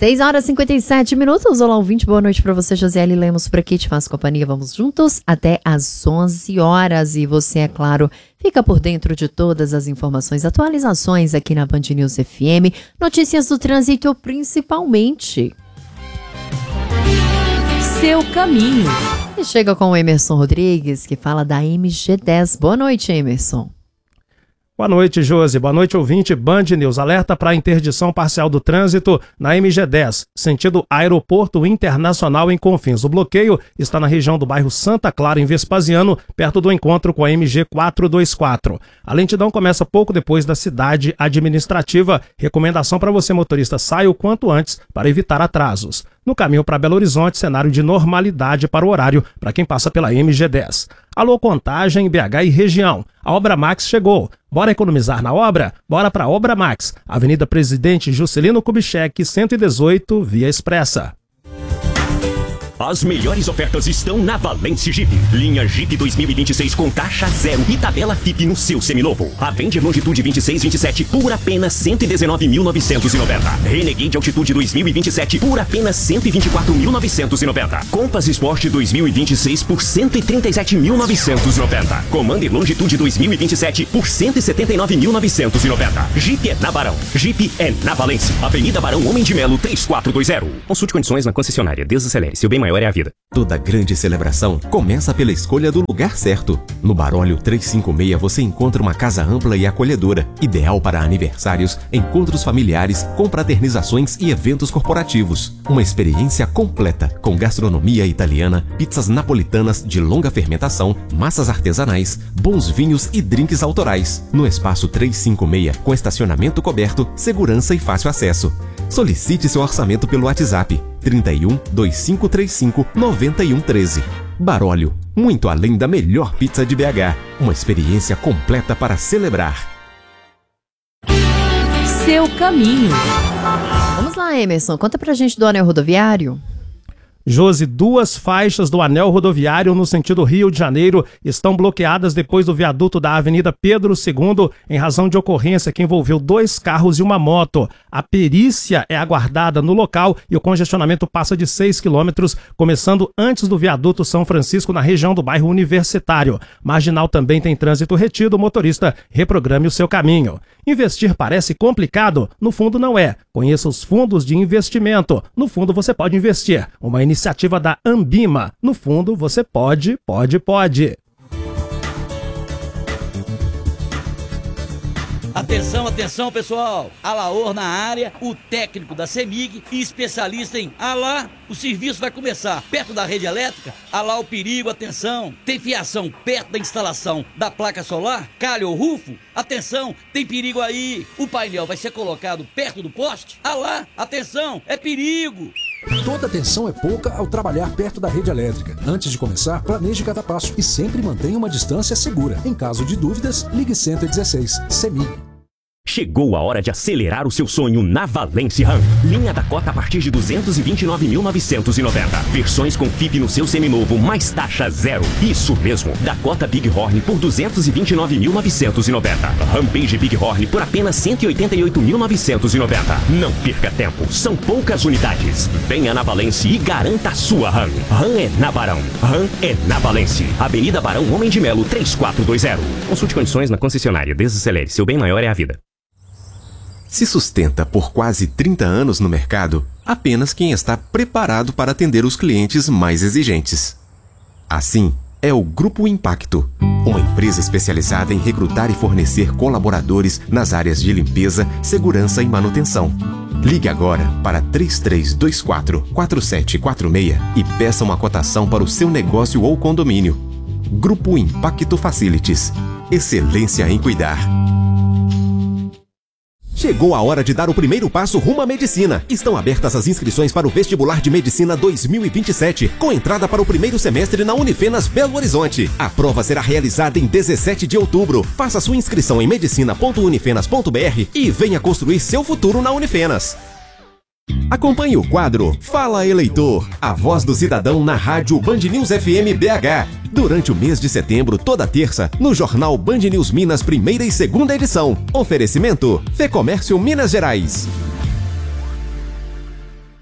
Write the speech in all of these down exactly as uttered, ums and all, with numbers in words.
seis horas e cinquenta e sete minutos. Olá, ouvinte, boa noite para você. Josiele Lemos por aqui, te faço companhia. Vamos juntos até às onze horas. E você, é claro, fica por dentro de todas as informações, atualizações aqui na Band News F M, notícias do trânsito principalmente. Seu caminho. E chega com o Emerson Rodrigues, que fala da M G dez. Boa noite, Emerson. Boa noite, Josi. Boa noite, ouvinte. Band News alerta para interdição parcial do trânsito na M G dez, sentido Aeroporto Internacional em Confins. O bloqueio está na região do bairro Santa Clara, em Vespasiano, perto do encontro com a M G quatrocentos e vinte e quatro. A lentidão começa pouco depois da cidade administrativa. Recomendação para você, motorista, saia o quanto antes para evitar atrasos. No caminho para Belo Horizonte, cenário de normalidade para o horário para quem passa pela M G dez. Alô, Contagem, B H e região. A Obra Max chegou. Bora economizar na obra? Bora para a Obra Max. Avenida Presidente Juscelino Kubitschek, cento e dezoito, Via Expressa. As melhores ofertas estão na Valence Jeep. Linha Jeep dois mil e vinte e seis com taxa zero e tabela F I P no seu seminovo. Avenger Longitude vinte e seis vinte e sete por apenas cento e dezenove mil novecentos e noventa. Renegade Altitude dois mil e vinte e sete por apenas cento e vinte e quatro mil novecentos e noventa. Compass Sport dois mil e vinte e seis por cento e trinta e sete mil novecentos e noventa. Commander Longitude dois mil e vinte e sete por cento e setenta e nove mil novecentos e noventa. Jeep é na Barão. Jeep é na Valence. Avenida Barão Homem de Melo três quatro dois zero. Consulte condições na concessionária. Desacelere. Seu bem maior é a vida. Toda grande celebração começa pela escolha do lugar certo. No Barólio trezentos e cinquenta e seis você encontra uma casa ampla e acolhedora, ideal para aniversários, encontros familiares, confraternizações e eventos corporativos. Uma experiência completa, com gastronomia italiana, pizzas napolitanas de longa fermentação, massas artesanais, bons vinhos e drinks autorais. No espaço trezentos e cinquenta e seis, com estacionamento coberto, segurança e fácil acesso. Solicite seu orçamento pelo WhatsApp trinta e um, vinte e cinco trinta e cinco, noventa e um treze. Barólio, muito além da melhor pizza de B H. Uma experiência completa para celebrar. Seu caminho. Vamos lá, Emerson, conta pra gente do anel rodoviário. Josi, duas faixas do anel rodoviário no sentido Rio de Janeiro estão bloqueadas depois do viaduto da Avenida Pedro segundo, em razão de ocorrência que envolveu dois carros e uma moto. A perícia é aguardada no local e o congestionamento passa de seis quilômetros, começando antes do viaduto São Francisco, na região do bairro Universitário. Marginal também tem trânsito retido, o motorista reprograme o seu caminho. Investir parece complicado? No fundo não é. Conheça os fundos de investimento. No fundo você pode investir. Uma iniciativa da Ambima. No fundo você pode, pode, pode. Atenção, atenção, pessoal! Alaor na área, o técnico da CEMIG e especialista em Alá. O serviço vai começar perto da rede elétrica. Alá o perigo, atenção! Tem fiação perto da instalação da placa solar? Calha ou rufo? Atenção, tem perigo aí! O painel vai ser colocado perto do poste? Alá, atenção, é perigo! Toda atenção é pouca ao trabalhar perto da rede elétrica. Antes de começar, planeje cada passo e sempre mantenha uma distância segura. Em caso de dúvidas, ligue cento e dezesseis. CEMIG. Chegou a hora de acelerar o seu sonho na Valence Ram. Linha Dakota a partir de duzentos e vinte e nove mil novecentos e noventa. Versões com F I P no seu seminovo, mais taxa zero. Isso mesmo, Dakota Big Horn por duzentos e vinte e nove mil novecentos e noventa. Rampage Big Horn por apenas cento e oitenta e oito mil novecentos e noventa. Não perca tempo, são poucas unidades. Venha na Valence e garanta a sua Ram. Ram é na Barão. Ram é na Valence. Avenida Barão Homem de Melo três quatro dois zero. Consulte condições na concessionária. Desacelere, seu bem maior é a vida. Se sustenta por quase trinta anos no mercado, apenas quem está preparado para atender os clientes mais exigentes. Assim, é o Grupo Impacto, uma empresa especializada em recrutar e fornecer colaboradores nas áreas de limpeza, segurança e manutenção. Ligue agora para três três dois quatro, quatro sete quatro seis e peça uma cotação para o seu negócio ou condomínio. Grupo Impacto Facilities. Excelência em cuidar. Chegou a hora de dar o primeiro passo rumo à medicina. Estão abertas as inscrições para o Vestibular de Medicina dois mil e vinte e sete, com entrada para o primeiro semestre na Unifenas Belo Horizonte. A prova será realizada em dezessete de outubro. Faça sua inscrição em medicina ponto unifenas ponto br e venha construir seu futuro na Unifenas. Acompanhe o quadro Fala Eleitor, a voz do cidadão na rádio Band News F M B H. Durante o mês de setembro, toda terça, no jornal Band News Minas, primeira e segunda edição. Oferecimento: Fecomércio Minas Gerais.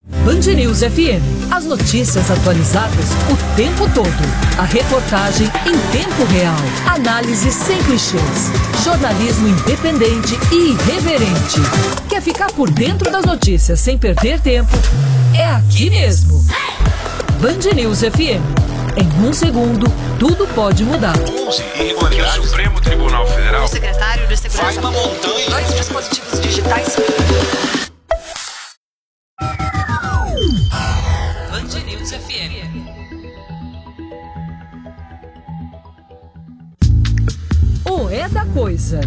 Band News F M. As notícias atualizadas o tempo todo. A reportagem em tempo real. Análise sem clichês. Jornalismo independente e irreverente. Quer ficar por dentro das notícias sem perder tempo? É aqui mesmo. Band News F M. Em um segundo, tudo pode mudar. onze irregularidades. O Supremo Tribunal Federal. O secretário de Segurança. Vai uma montanha. Dois dispositivos digitais. Band News F M. O é da coisa.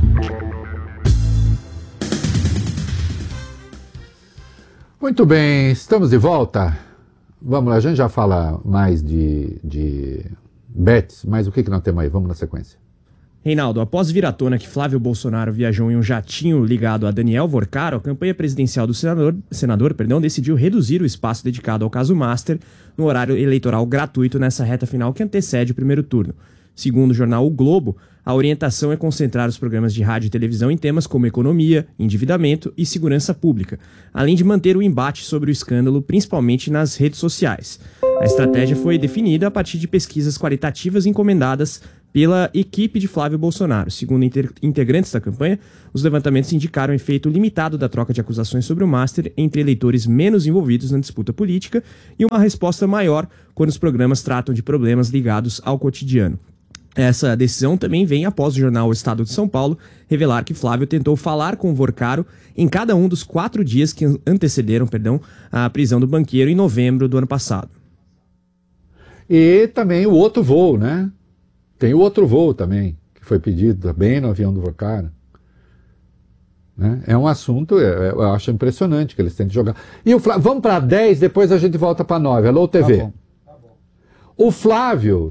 Muito bem, estamos de volta. Vamos lá, a gente já fala mais de, de bets, mas o que, que nós temos aí? Vamos na sequência. Reinaldo, após vir à tona que Flávio Bolsonaro viajou em um jatinho ligado a Daniel Vorcaro, a campanha presidencial do senador, senador perdão, decidiu reduzir o espaço dedicado ao caso Master no horário eleitoral gratuito nessa reta final que antecede o primeiro turno. Segundo o jornal O Globo, a orientação é concentrar os programas de rádio e televisão em temas como economia, endividamento e segurança pública, além de manter o embate sobre o escândalo, principalmente nas redes sociais. A estratégia foi definida a partir de pesquisas qualitativas encomendadas pela equipe de Flávio Bolsonaro. Segundo integrantes da campanha, os levantamentos indicaram um efeito limitado da troca de acusações sobre o Master entre eleitores menos envolvidos na disputa política e uma resposta maior quando os programas tratam de problemas ligados ao cotidiano. Essa decisão também vem após o jornal O Estado de São Paulo revelar que Flávio tentou falar com o Vorcaro em cada um dos quatro dias que antecederam perdão, a prisão do banqueiro em novembro do ano passado. E também o outro voo, né? Tem o outro voo também, que foi pedido também no avião do Vorcaro. Né? É um assunto, eu acho impressionante que eles tentam jogar. E o Flávio, vamos para dez, depois a gente volta para nove. Alô, T V. Tá bom. Tá bom. O Flávio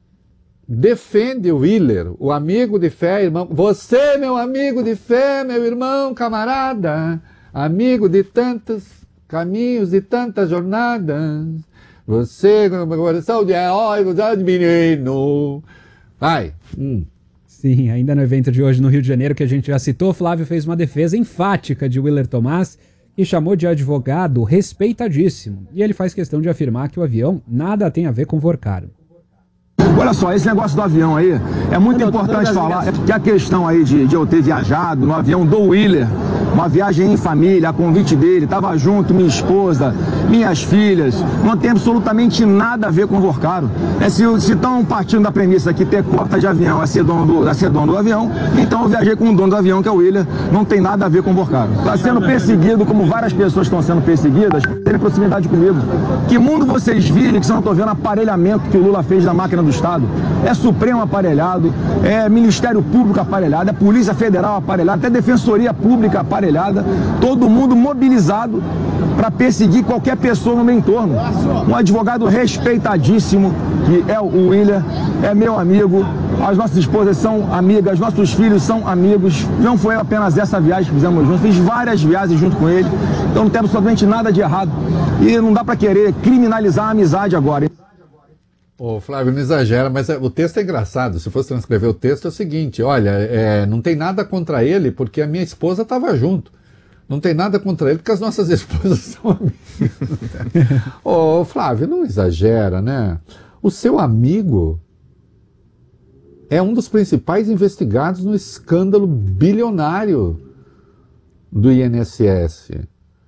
defende o Willer, o amigo de fé, irmão. Você, meu amigo de fé, meu irmão, camarada, amigo de tantos caminhos e tantas jornadas. Você, com o coração de herói, de menino. Vai. Hum. Sim, ainda no evento de hoje no Rio de Janeiro, que a gente já citou, Flávio fez uma defesa enfática de Willer Tomás e chamou de advogado respeitadíssimo. E ele faz questão de afirmar que o avião nada tem a ver com Vorcaro. Olha só, esse negócio do avião aí, é muito importante falar que a questão aí de, de eu ter viajado no avião do Willer, uma viagem em família, a convite dele, estava junto, minha esposa, minhas filhas, não tem absolutamente nada a ver com o Vorcaro. É, se estão partindo da premissa que ter cota de avião é ser, dono do, é ser dono do avião, então eu viajei com o dono do avião, que é o Willer, não tem nada a ver com o Vorcaro. Está sendo perseguido, como várias pessoas estão sendo perseguidas, tem proximidade comigo. Que mundo vocês vivem que você não estão vendo aparelhamento que o Lula fez na máquina do Estado? É Supremo aparelhado, é Ministério Público aparelhado, é Polícia Federal aparelhada, até Defensoria Pública aparelhada, todo mundo mobilizado para perseguir qualquer pessoa no meu entorno. Um advogado respeitadíssimo, que é o Willer, é meu amigo, as nossas esposas são amigas, nossos filhos são amigos, não foi apenas essa viagem que fizemos juntos, fiz várias viagens junto com ele, então não tem absolutamente nada de errado. E não dá para querer criminalizar a amizade agora. Ô, Flávio, não exagera, mas o texto é engraçado. Se fosse transcrever o texto, é o seguinte: olha, é, não tem nada contra ele porque a minha esposa estava junto. Não tem nada contra ele porque as nossas esposas são amigas. Ô, Flávio, não exagera, né? O seu amigo é um dos principais investigados no escândalo bilionário do I N S S.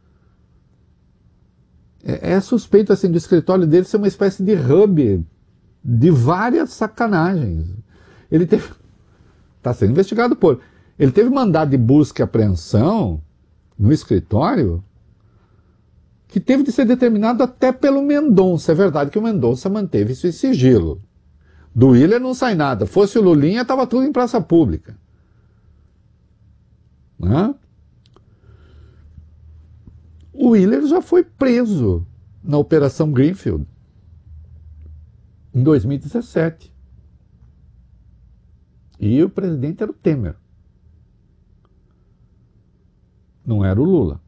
É, é suspeito, assim, do escritório dele ser uma espécie de hub de várias sacanagens. Ele teve... Está sendo investigado por... Ele teve mandado de busca e apreensão no escritório que teve de ser determinado até pelo Mendonça. É verdade que o Mendonça manteve isso em sigilo. Do Willer não sai nada. Fosse o Lulinha, estava tudo em praça pública. Né? O Willer já foi preso na Operação Greenfield em dois mil e dezessete. E o presidente era o Temer. Não era o Lula.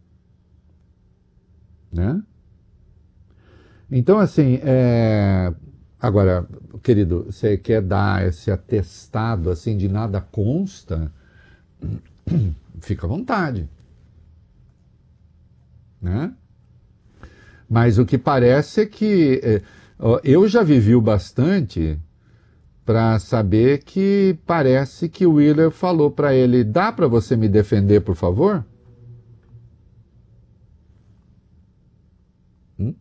Né? Então, assim, é... agora, querido, você quer dar esse atestado assim de nada consta? Fica à vontade. Né? Mas o que parece é que é, ó, eu já vivi o bastante para saber que parece que o Willer falou para ele: dá para você me defender, por favor? Hum?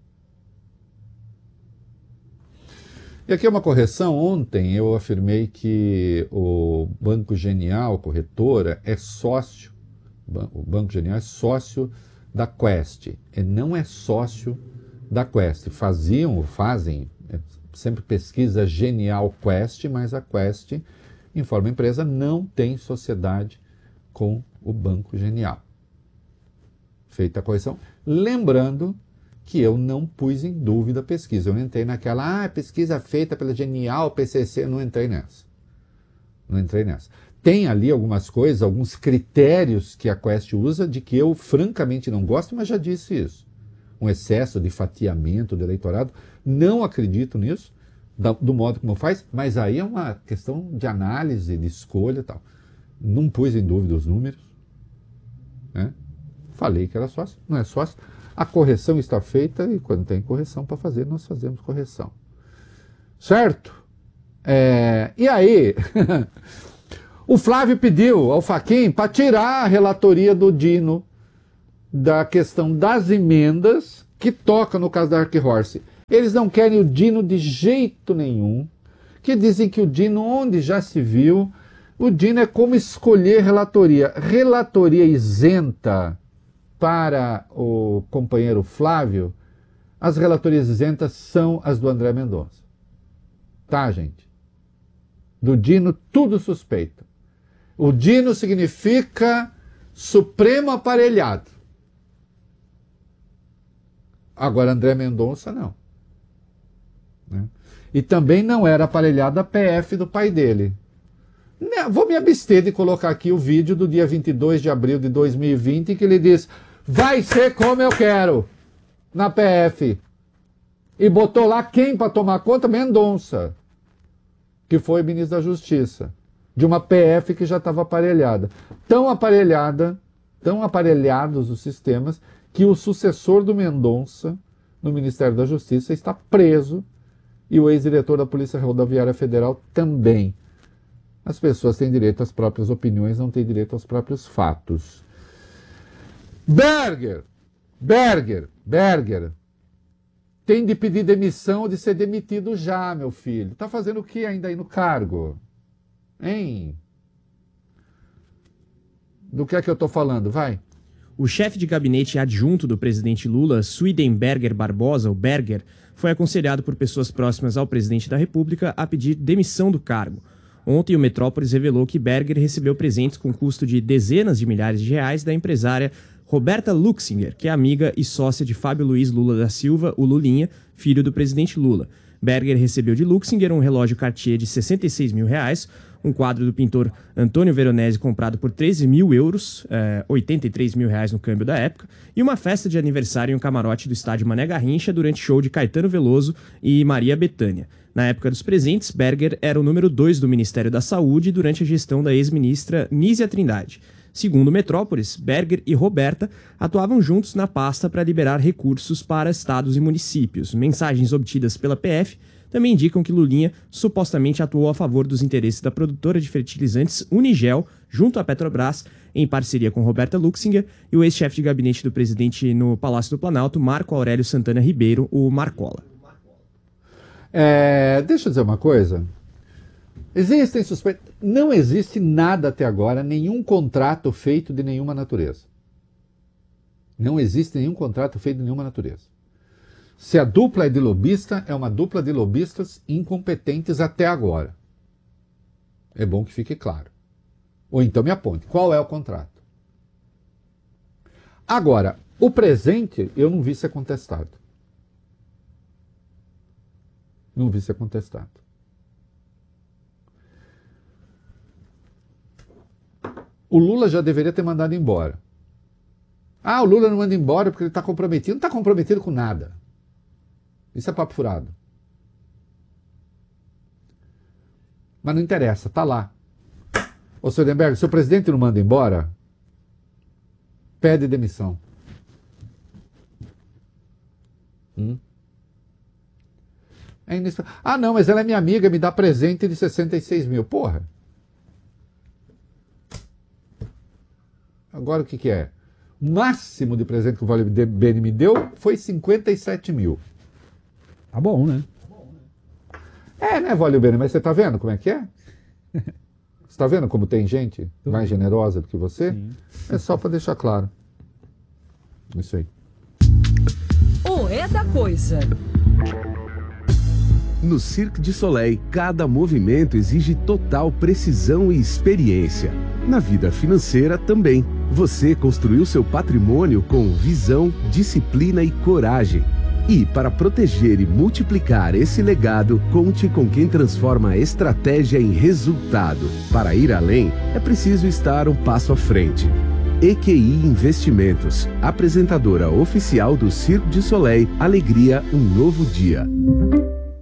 E aqui é uma correção. Ontem eu afirmei que o Banco Genial, corretora, é sócio, o Banco Genial é sócio da Quest, e não é sócio da Quest. Faziam, fazem, sempre pesquisa Genial Quest, mas a Quest, em forma empresa, não tem sociedade com o Banco Genial. Feita a correção. Lembrando que eu não pus em dúvida a pesquisa. Eu não entrei naquela, ah, pesquisa feita pela Genial, P C C, não entrei nessa. Não entrei nessa. Tem ali algumas coisas, alguns critérios que a Quest usa, de que eu francamente não gosto, mas já disse isso. Um excesso de fatiamento do eleitorado. Não acredito nisso, do modo como faz, mas aí é uma questão de análise, de escolha e tal. Não pus em dúvida os números, né? Falei que era sócio, não é sócio. A correção está feita e quando tem correção para fazer, nós fazemos correção. Certo? É, e aí, o Flávio pediu ao Fachin para tirar a relatoria do Dino da questão das emendas que toca no caso da Ark Horse. Eles não querem o Dino de jeito nenhum, que dizem que o Dino, onde já se viu, o Dino é como escolher relatoria. Relatoria isenta para o companheiro Flávio, as relatorias isentas são as do André Mendonça. Tá, gente? Do Dino, tudo suspeito. O Dino significa supremo aparelhado. Agora, André Mendonça, não. Né? E também não era aparelhado a P F do pai dele. Vou me abster de colocar aqui o vídeo do dia vinte e dois de abril de dois mil e vinte, que ele diz: vai ser como eu quero, na P F. E botou lá quem para tomar conta? Mendonça, que foi ministro da Justiça, de uma P F que já estava aparelhada. Tão aparelhada, tão aparelhados os sistemas, que o sucessor do Mendonça no Ministério da Justiça está preso e o ex-diretor da Polícia Rodoviária Federal também. As pessoas têm direito às próprias opiniões, não têm direito aos próprios fatos. Berger, Berger, Berger, tem de pedir demissão ou de ser demitido já, meu filho. Tá fazendo o que ainda aí no cargo? Hein? Do que é que eu tô falando? Vai. O chefe de gabinete adjunto do presidente Lula, Swedenberger Barbosa, o Berger, foi aconselhado por pessoas próximas ao presidente da República a pedir demissão do cargo. Ontem, o Metrópolis revelou que Berger recebeu presentes com custo de dezenas de milhares de reais da empresária Roberta Luxinger, que é amiga e sócia de Fábio Luiz Lula da Silva, o Lulinha, filho do presidente Lula. Berger recebeu de Luxinger um relógio Cartier de sessenta e seis mil reais, um quadro do pintor Antônio Veronese comprado por treze mil euros, eh, oitenta e três mil reais no câmbio da época, e uma festa de aniversário em um camarote do estádio Mané Garrincha durante show de Caetano Veloso e Maria Bethânia. Na época dos presentes, Berger era o número dois do Ministério da Saúde durante a gestão da ex-ministra Nízia Trindade. Segundo o Metrópolis, Berger e Roberta atuavam juntos na pasta para liberar recursos para estados e municípios. Mensagens obtidas pela P F também indicam que Lulinha supostamente atuou a favor dos interesses da produtora de fertilizantes Unigel, junto à Petrobras, em parceria com Roberta Luxinger e o ex-chefe de gabinete do presidente no Palácio do Planalto, Marco Aurélio Santana Ribeiro, o Marcola. É, deixa eu dizer uma coisa. Existem suspeitas. Não existe nada até agora, nenhum contrato feito de nenhuma natureza. Não existe nenhum contrato feito de nenhuma natureza. Se a dupla é de lobista, é uma dupla de lobistas incompetentes até agora. É bom que fique claro. Ou então me aponte, qual é o contrato? Agora, o presente eu não vi ser contestado. Não vi ser contestado. O Lula já deveria ter mandado embora. Ah, o Lula não manda embora porque ele está comprometido. Não está comprometido com nada. Isso é papo furado. Mas não interessa, está lá. Ô, Swedenberg, se o presidente não manda embora, pede demissão. Hum? É inesper... Ah, não, mas ela é minha amiga, me dá presente de sessenta e seis mil. Porra. Agora o que, que é? O máximo de presente que o Vale Bene me deu foi cinquenta e sete mil. Tá bom, né? É, né, Vale Bene? Mas você tá vendo como é que é? Você tá vendo como tem gente mais generosa do que você? Sim. É só para deixar claro. Isso aí. O É da Coisa. No Cirque du Soleil, cada movimento exige total precisão e experiência. Na vida financeira também. Você construiu seu patrimônio com visão, disciplina e coragem. E para proteger e multiplicar esse legado, conte com quem transforma a estratégia em resultado. Para ir além, é preciso estar um passo à frente. E Q I Investimentos, apresentadora oficial do Cirque du Soleil, Alegria, um novo dia.